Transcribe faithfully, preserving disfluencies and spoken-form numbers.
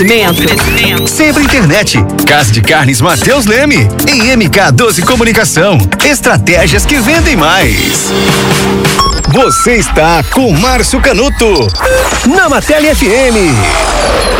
Oferecimento. Sempre Internet, Casa de Carnes Mateus Leme e M K doze Comunicação. Estratégias que vendem mais. Você está com Márcio Canuto na Matéria F M.